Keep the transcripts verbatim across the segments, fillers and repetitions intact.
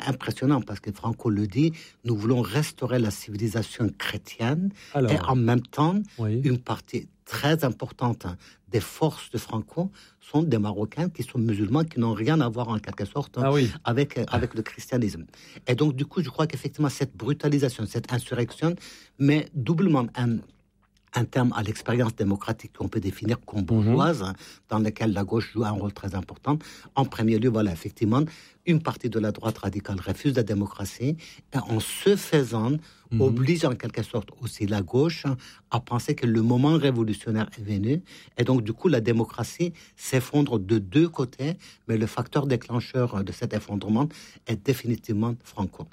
impressionnant parce que Franco le dit, nous voulons restaurer la civilisation chrétienne. Alors, et en même temps, oui. une partie très importante des forces de Franco sont des Marocains qui sont musulmans, qui n'ont rien à voir en quelque sorte ah oui. avec, avec le christianisme. Et donc, du coup, je crois qu'effectivement, cette brutalisation, cette insurrection, met doublement un, un terme à l'expérience démocratique qu'on peut définir comme bourgeoise, mmh. dans laquelle la gauche joue un rôle très important. En premier lieu, voilà, effectivement, une partie de la droite radicale refuse la démocratie, et en ce faisant, mmh. oblige en quelque sorte aussi la gauche à penser que le moment révolutionnaire est venu, et donc du coup la démocratie s'effondre de deux côtés, mais le facteur déclencheur de cet effondrement est définitivement Franco.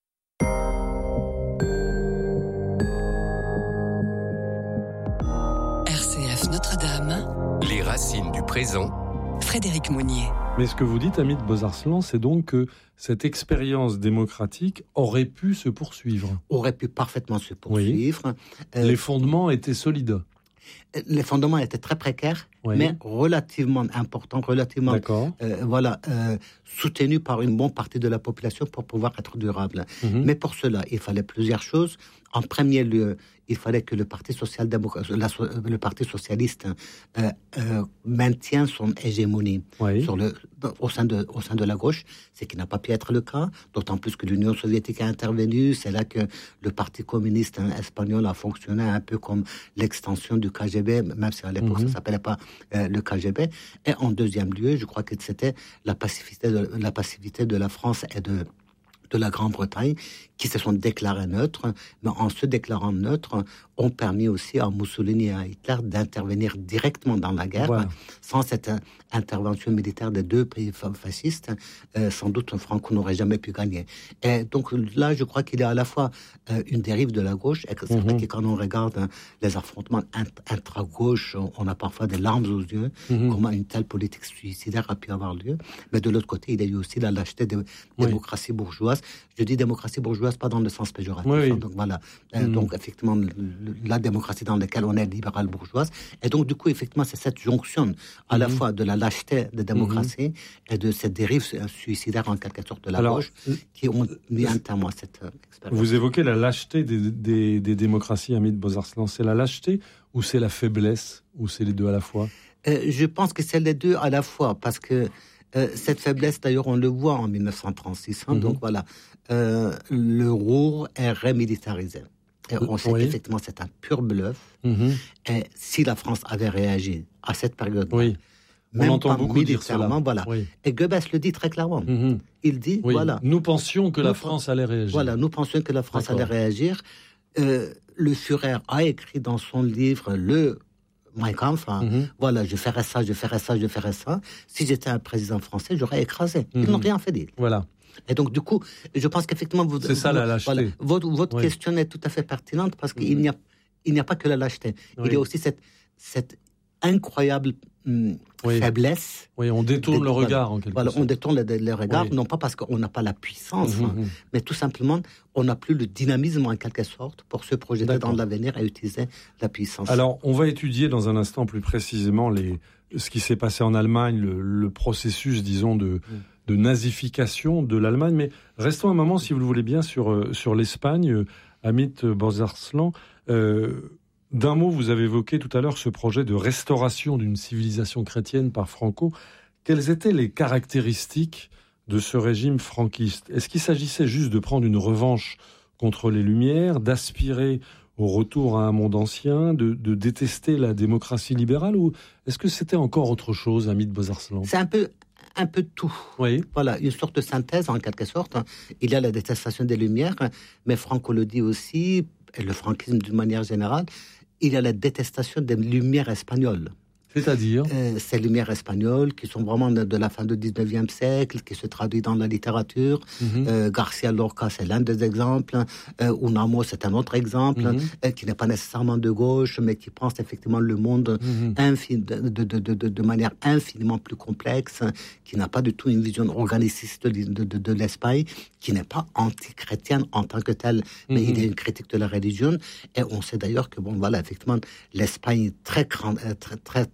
R C F Notre-Dame. Les racines du présent. Frédéric Mounier. Mais ce que vous dites, Hamid Bozarslan, c'est donc que cette expérience démocratique aurait pu se poursuivre. Aurait pu parfaitement se poursuivre. Oui. Euh, les fondements étaient solides. Les fondements étaient très précaires, oui. mais relativement importants, relativement euh, voilà, euh, soutenus par une bonne partie de la population pour pouvoir être durables. Mm-hmm. Mais pour cela, il fallait plusieurs choses. En premier lieu, il fallait que le Parti, social-démocrate, la, le Parti socialiste euh, euh, maintienne son hégémonie oui. sur le, au, sein de, au sein de la gauche, ce qui n'a pas pu être le cas, d'autant plus que l'Union soviétique a intervenu. C'est là que le Parti communiste hein, espagnol a fonctionné un peu comme l'extension du K G B, même si à l'époque mm-hmm. ça ne s'appelait pas euh, le K G B. Et en deuxième lieu, je crois que c'était la passivité de la, passivité de la France et de de la Grande-Bretagne, qui se sont déclarés neutres, mais en se déclarant neutres, ont permis aussi à Mussolini et à Hitler d'intervenir directement dans la guerre. Voilà. Sans cette euh, intervention militaire des deux pays fascistes, euh, sans doute Franco n'aurait jamais pu gagner. Et donc là, je crois qu'il y a à la fois euh, une dérive de la gauche, et que c'est mm-hmm. vrai que quand on regarde hein, les affrontements intra-gauche, on a parfois des larmes aux yeux, mm-hmm. comment une telle politique suicidaire a pu avoir lieu. Mais de l'autre côté, il y a eu aussi la lâcheté de oui. démocratie bourgeoise. Je dis démocratie bourgeoise, pas dans le sens péjoratif. Oui. Hein, donc voilà. Euh, mmh. Donc effectivement, le, la démocratie dans laquelle on est libérale bourgeoise. Et donc du coup, effectivement, c'est cette jonction à mmh. la fois de la lâcheté de démocratie mmh. et de cette dérive suicidaire en quelque sorte de la Alors, gauche qui ont mis un terme à cette euh, expérience. Vous évoquez la lâcheté des, des, des démocraties, Hamid Bozarslan. C'est la lâcheté ou c'est la faiblesse ou c'est les deux à la fois euh, Je pense que c'est les deux à la fois parce que Euh, cette faiblesse, d'ailleurs, on le voit en dix-neuf cent trente-six. Hein, mmh. Donc voilà, euh, le Ruhr est remilitarisé. Et on sait oui. qu'effectivement, c'est un pur bluff. Mmh. Et si la France avait réagi à cette période-là, oui. même on entend beaucoup dire cela. Voilà. Oui. Et Goebbels le dit très clairement. Mmh. Il dit, oui. voilà. Nous pensions que nous la France allait réagir. Voilà, nous pensions que la France D'accord. allait réagir. Euh, le Führer a écrit dans son livre le Mein Kampf, hein, mm-hmm. voilà, je ferais ça, je ferais ça, je ferais ça. Si j'étais un président français, j'aurais écrasé. Mm-hmm. Ils n'ont rien fait d'eux. Voilà. Et donc, du coup, je pense qu'effectivement, vous, c'est ça vous, la lâcheté. Voilà, votre votre oui. question est tout à fait pertinente parce qu'il mm-hmm. n'y a, il n'y a pas que la lâcheté. Oui. Il y a aussi cette, cette incroyable hum, oui. faiblesse. Oui, on détourne des, le regard voilà, en quelque voilà, sorte. On détourne le, le regard, oui. non pas parce qu'on n'a pas la puissance, mm-hmm. hein, mais tout simplement, on n'a plus le dynamisme en quelque sorte pour se projeter D'accord. dans l'avenir et utiliser la puissance. Alors, on va étudier dans un instant plus précisément les, ce qui s'est passé en Allemagne, le, le processus, disons, de, mm. de nazification de l'Allemagne. Mais restons un moment, si vous le voulez bien, sur, sur l'Espagne. Hamid Bozarslan, euh, d'un mot, vous avez évoqué tout à l'heure ce projet de restauration d'une civilisation chrétienne par Franco. Quelles étaient les caractéristiques de ce régime franquiste ? Est-ce qu'il s'agissait juste de prendre une revanche contre les Lumières, d'aspirer au retour à un monde ancien, de, de détester la démocratie libérale, ou est-ce que c'était encore autre chose, Hamid Bozarslan ? C'est un peu... un peu de tout. Oui. Voilà, une sorte de synthèse en quelque sorte. Il y a la détestation des Lumières, mais Franco le dit aussi, et le franquisme d'une manière générale, il y a la détestation des Lumières espagnoles. C'est-à-dire euh, Ces Lumières espagnoles qui sont vraiment de, de la fin du dix-neuvième siècle, qui se traduisent dans la littérature. Mm-hmm. Euh, Garcia Lorca, c'est l'un des exemples. Euh, Unamo, c'est un autre exemple, mm-hmm. euh, qui n'est pas nécessairement de gauche, mais qui pense effectivement le monde mm-hmm. infin- de, de, de, de, de manière infiniment plus complexe, qui n'a pas du tout une vision organiciste de, de, de, de l'Espagne, qui n'est pas anti-chrétienne en tant que telle, mais mm-hmm. il est une critique de la religion. Et on sait d'ailleurs que, bon, voilà, effectivement, l'Espagne est très, très, très, très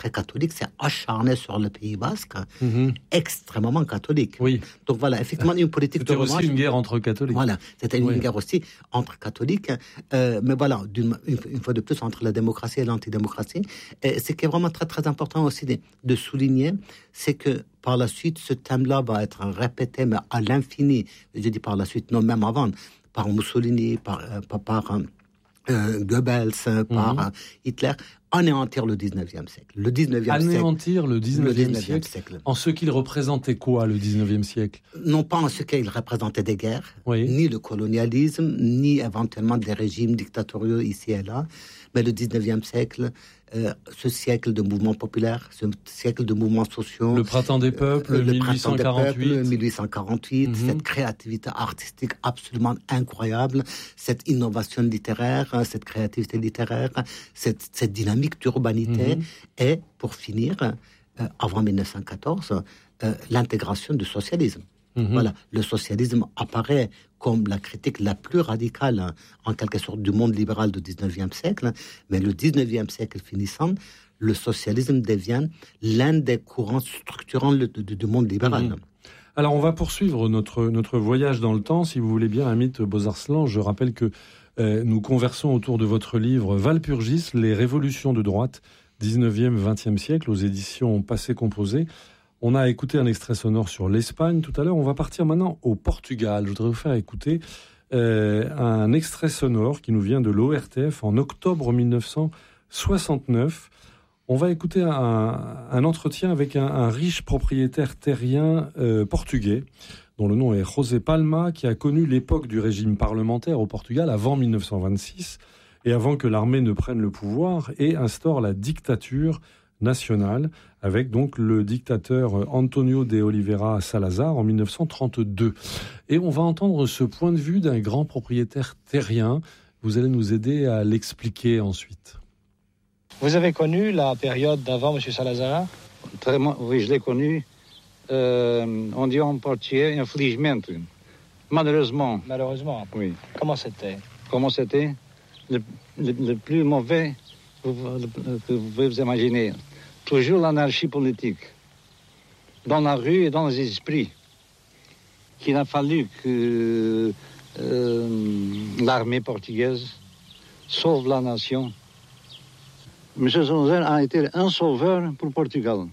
très catholique, s'est acharné sur le Pays Basque, mm-hmm. extrêmement catholique. Oui. Donc voilà, effectivement, une politique c'était de revanche. C'était aussi une guerre entre catholiques. Voilà, c'était une oui. guerre aussi entre catholiques, euh, mais voilà, d'une, une, une fois de plus, entre la démocratie et l'antidémocratie. Et ce qui est vraiment très, très important aussi de, de souligner, c'est que par la suite, ce thème-là va être répété, mais à l'infini. Je dis par la suite, non, même avant, par Mussolini, par, euh, par, par euh, Goebbels, mm-hmm. par euh, Hitler, anéantir le dix-neuvième siècle. Le dix-neuvième anéantir siècle, le dix-neuvième siècle, siècle. En ce qu'il représentait quoi, le dix-neuvième siècle? Non pas en ce qu'il représentait des guerres, oui. ni le colonialisme, ni éventuellement des régimes dictatoriaux ici et là, mais le dix-neuvième siècle, euh, ce siècle de mouvements populaires, ce siècle de mouvements sociaux. Le printemps des peuples, euh, le mille huit cent quarante-huit. Peuple, mille huit cent quarante-huit, mm-hmm. cette créativité artistique absolument incroyable, cette innovation littéraire, cette créativité littéraire, cette, cette dynamique d'urbanité, mm-hmm. et pour finir, euh, avant mille neuf cent quatorze, euh, l'intégration du socialisme. Mmh. Voilà, le socialisme apparaît comme la critique la plus radicale, en quelque sorte, du monde libéral du dix-neuvième siècle, mais le dix-neuvième siècle finissant, le socialisme devient l'un des courants structurants du, du, du monde libéral. Mmh. Alors, on va poursuivre notre, notre voyage dans le temps, si vous voulez bien, Amit Bozarslan. Je rappelle que euh, nous conversons autour de votre livre Walpurgis, les révolutions de droite, dix-neuvième vingtième siècle, aux éditions Passé Composé. On a écouté un extrait sonore sur l'Espagne tout à l'heure. On va partir maintenant au Portugal. Je voudrais vous faire écouter euh, un extrait sonore qui nous vient de l'O R T F en octobre mille neuf cent soixante-neuf. On va écouter un, un entretien avec un, un riche propriétaire terrien euh, portugais, dont le nom est José Palma, qui a connu l'époque du régime parlementaire au Portugal avant mille neuf cent vingt-six et avant que l'armée ne prenne le pouvoir et instaure la dictature nationale, avec donc le dictateur Antonio de Oliveira Salazar en mille neuf cent trente-deux. Et on va entendre ce point de vue d'un grand propriétaire terrien. Vous allez nous aider à l'expliquer ensuite. Vous avez connu la période d'avant M. Salazar? Très, oui, je l'ai connu. Euh, on dit en portugais, infelizmente. Malheureusement. Malheureusement? Oui. Comment c'était? Comment c'était? Le, le, le plus mauvais que vous pouvez vous imaginer. Toujours l'anarchie politique, dans la rue et dans les esprits, qu'il a fallu que euh, l'armée portugaise sauve la nation. M. Salazar a été un sauveur pour le Portugal,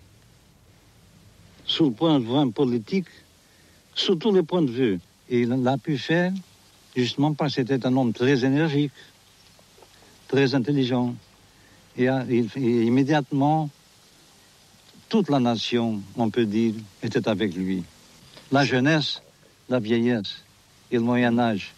sous le point de vue politique, sous tous les points de vue. Et il l'a pu faire justement parce que c'était un homme très énergique, très intelligent. Et, et, et immédiatement, toute la nation, on peut dire, était avec lui. La jeunesse, la vieillesse et le Moyen-Âge.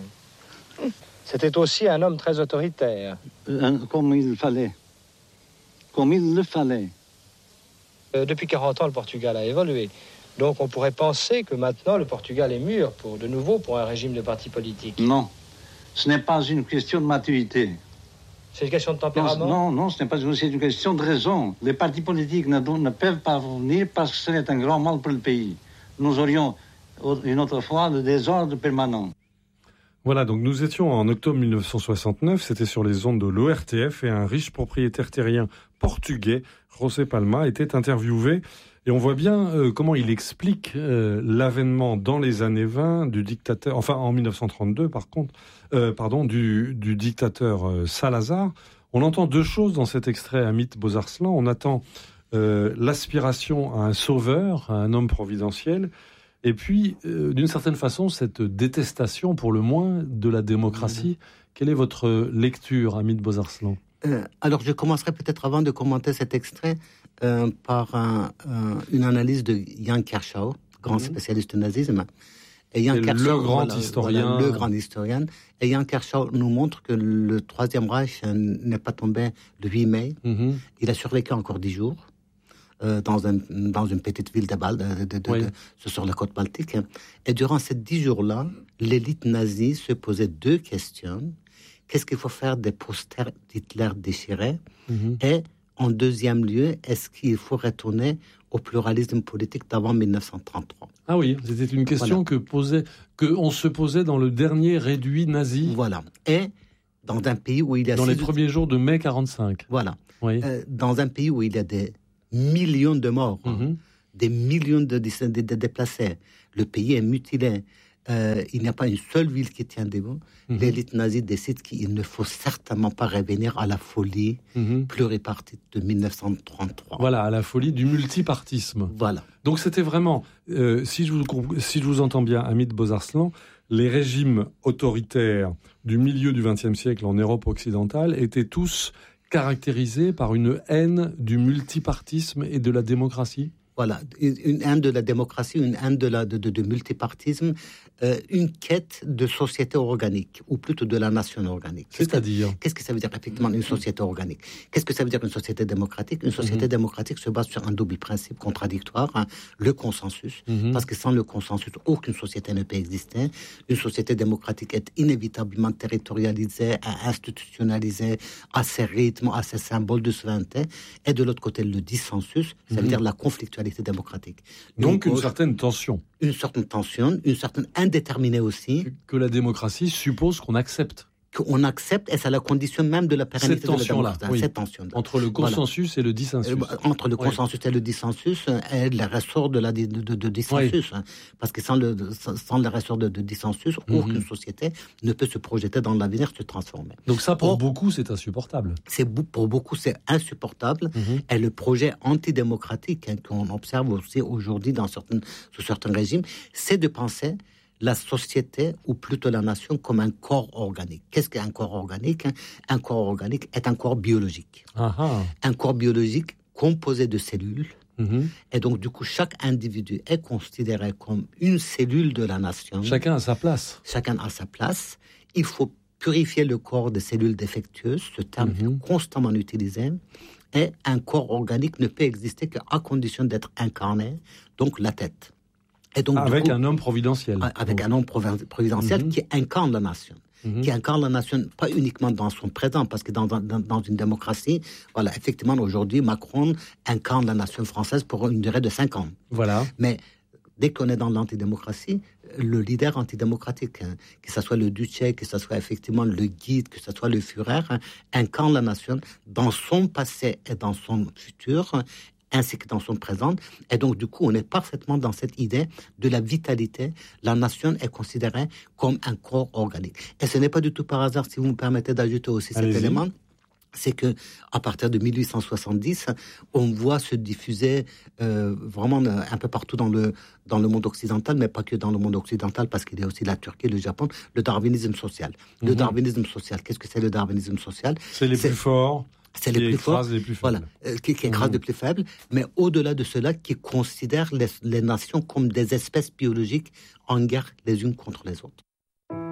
C'était aussi un homme très autoritaire. Un, comme il fallait. Comme il le fallait. Euh, depuis quarante ans, le Portugal a évolué. Donc on pourrait penser que maintenant, le Portugal est mûr, pour, de nouveau, pour un régime de parti politique. Non, ce n'est pas une question de maturité. C'est une question de tempérament? Non, non, non, ce n'est pas c'est une question de raison. Les partis politiques ne, ne peuvent pas venir parce que ce serait un grand mal pour le pays. Nous aurions une autre fois le désordre permanent. Voilà, donc nous étions en octobre mille neuf cent soixante-neuf, c'était sur les ondes de l'O R T F et un riche propriétaire terrien portugais, José Palma, était interviewé. Et on voit bien euh, comment il explique euh, l'avènement dans les années vingt du dictateur, enfin en mille neuf cent trente-deux par contre, euh, pardon, du, du dictateur euh, Salazar. On entend deux choses dans cet extrait, Amit Bozarslan. On attend euh, l'aspiration à un sauveur, à un homme providentiel, et puis euh, d'une certaine façon cette détestation pour le moins de la démocratie. Mmh. Quelle est votre lecture, Amit Bozarslan? euh, Alors je commencerai peut-être avant de commenter cet extrait Euh, par un, un, une analyse de Jan Kershaw, grand mmh. spécialiste du nazisme. Et Jan Kershaw, le grand voilà, historien. Voilà, le grand historien. Et Jan Kershaw nous montre que le Troisième Reich n'est pas tombé le huit mai. Mmh. Il a survécu encore dix jours euh, dans, un, dans une petite ville de Bâle, de, de, de, oui. de, de, sur la côte baltique. Et durant ces dix jours-là, l'élite nazie se posait deux questions. Qu'est-ce qu'il faut faire des posters d'Hitler déchirés? Mmh. Et en deuxième lieu, est-ce qu'il faut retourner au pluralisme politique d'avant mille neuf cent trente-trois? Ah oui, c'était une question voilà. que posait, que on se posait dans le dernier réduit nazi. Voilà. Et dans un pays où il y a... Dans les premiers jours de mai quarante-cinq. Voilà. Oui. Euh, dans un pays où il y a des millions de morts, mm-hmm. hein, des millions de, de, de, de déplacés, le pays est mutilé, euh, il n'y a pas une seule ville qui tient debout, mm-hmm. l'élite nazie décide qu'il ne faut certainement pas revenir à la folie mm-hmm. pluripartite de dix-neuf cent trente-trois. Voilà, à la folie du multipartisme. Voilà. Donc c'était vraiment, euh, si, je vous, si je vous entends bien, Hamid Bozarslan, les régimes autoritaires du milieu du vingtième siècle en Europe occidentale étaient tous caractérisés par une haine du multipartisme et de la démocratie. Voilà, une haine de la démocratie, une haine de la de, de, de multipartisme, euh, une quête de société organique, ou plutôt de la nation organique. Qu'est-ce C'est-à-dire que, Qu'est-ce que ça veut dire effectivement une société organique? Qu'est-ce que ça veut dire une société démocratique? Une société mm-hmm. démocratique se base sur un double principe contradictoire, hein, le consensus, mm-hmm. parce que sans le consensus, aucune société ne peut exister. Une société démocratique est inévitablement territorialisée, institutionnalisée, à ses rythmes, à ses symboles de souveraineté. Et de l'autre côté, le dissensus, ça veut mm-hmm. dire la conflictualité démocratique. Donc, Donc une certaine tension. Une certaine tension, une certaine indéterminée aussi. Que la démocratie suppose qu'on accepte. Qu'on accepte, et c'est la condition même de la pérennité cette tension de la démocratie. Oui. Cette tension-là. Entre le consensus voilà. et le dissensus. Entre le oui. consensus et le dissensus, et le ressort de la de, de, de dissensus. Oui. Parce que sans le, sans le ressort de, de dissensus, mm-hmm. aucune société ne peut se projeter dans l'avenir, se transformer. Donc ça, pour Or, beaucoup, c'est insupportable. C'est, pour beaucoup, c'est insupportable. Mm-hmm. Et le projet antidémocratique hein, qu'on observe aussi aujourd'hui dans certains, sous certains régimes, c'est de penser la société, ou plutôt la nation, comme un corps organique. Qu'est-ce qu'un corps organique? Un corps organique est un corps biologique. Aha. Un corps biologique composé de cellules. Mm-hmm. Et donc, du coup, chaque individu est considéré comme une cellule de la nation. Chacun a sa place. Chacun a sa place. Il faut purifier le corps des cellules défectueuses. Ce terme mm-hmm. est constamment utilisé. Et un corps organique ne peut exister qu'à condition d'être incarné, donc la tête. Et donc, avec coup, un homme providentiel. Avec oh. un homme providentiel mm-hmm. qui incarne la nation. Mm-hmm. Qui incarne la nation, pas uniquement dans son présent, parce que dans, dans, dans une démocratie, voilà, effectivement, aujourd'hui, Macron incarne la nation française pour une durée de cinq ans. Voilà. Mais dès qu'on est dans l'antidémocratie, le leader antidémocratique, hein, que ce soit le Duce, que ce soit effectivement le guide, que ce soit le Führer, hein, incarne la nation dans son passé et dans son futur, hein, ainsi que dans son présent. Et donc, du coup, on est parfaitement dans cette idée de la vitalité. La nation est considérée comme un corps organique. Et ce n'est pas du tout par hasard, si vous me permettez d'ajouter aussi Allez-y. cet élément, c'est que à partir de dix-huit cent soixante-dix, on voit se diffuser euh, vraiment un peu partout dans le dans le monde occidental, mais pas que dans le monde occidental, parce qu'il y a aussi la Turquie, le Japon, le darwinisme social. Le mmh. darwinisme social, qu'est-ce que c'est le darwinisme social? C'est les c'est, plus forts. C'est les plus forts, les plus voilà, euh, qui, qui écrasent mmh. les plus faibles, mais au-delà de cela, qui considèrent les, les nations comme des espèces biologiques en guerre les unes contre les autres.